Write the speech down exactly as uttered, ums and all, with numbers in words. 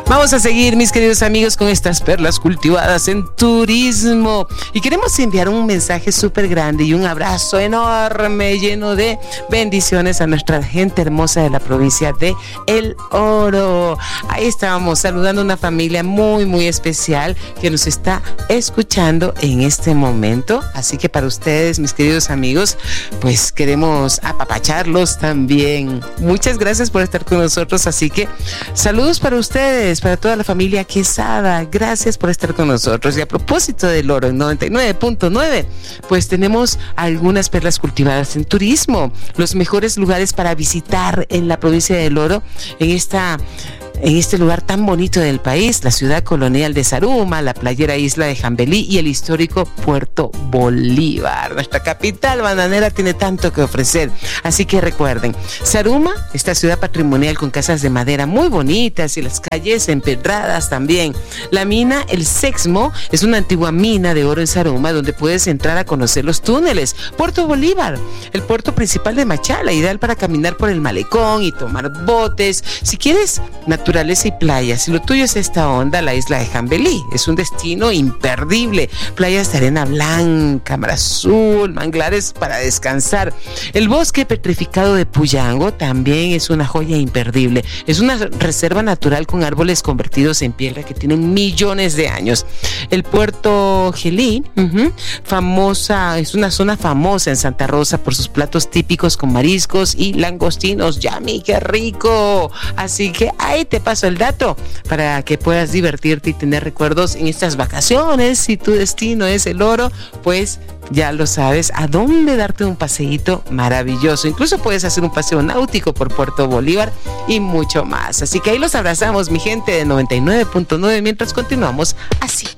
Vamos a seguir, mis queridos amigos, con estas perlas cultivadas en turismo. Y queremos enviar un mensaje súper grande y un abrazo enorme, lleno de bendiciones a nuestra gente hermosa de la provincia de El Oro. Ahí estábamos saludando a una familia muy, muy especial que nos está escuchando en este momento. Así que para ustedes, mis queridos amigos, pues queremos apapacharlos también. Muchas gracias por estar con nosotros. Así que saludos para ustedes, para toda la familia Quesada. Gracias por estar con nosotros. Y a propósito del oro en noventa y nueve punto nueve, pues tenemos algunas perlas cultivadas en turismo, los mejores lugares para visitar en la provincia del Oro, en esta en este lugar tan bonito del país, la ciudad colonial de Zaruma, la playera isla de Jambelí y el histórico Puerto Bolívar. Nuestra capital bananera tiene tanto que ofrecer, así que recuerden, Zaruma, esta ciudad patrimonial con casas de madera muy bonitas y las calles empedradas también. La mina El Sexmo es una antigua mina de oro en Zaruma donde puedes entrar a conocer los túneles. Puerto Bolívar, el puerto principal de Machala, ideal para caminar por el malecón y tomar botes. Si quieres naturaleza y playas, si lo tuyo es esta onda, la isla de Jambelí es un destino imperdible. Playas de arena blanca, mar azul, manglares para descansar. El bosque petrificado de Puyango también es una joya imperdible. Es una reserva natural con árboles convertidos en piedra que tienen millones de años. El puerto Gelí, uh-huh, famosa, es una zona famosa en Santa Rosa por sus platos típicos con mariscos y langostinos. ¡Yummy, qué rico! Así que ahí te paso el dato para que puedas divertirte y tener recuerdos en estas vacaciones. Si tu destino es el Oro, pues ya lo sabes a dónde darte un paseíto maravilloso. Incluso puedes hacer un paseo náutico por Puerto Bolívar y mucho más. Así que ahí los abrazamos, mi gente de noventa y nueve punto nueve, mientras continuamos así.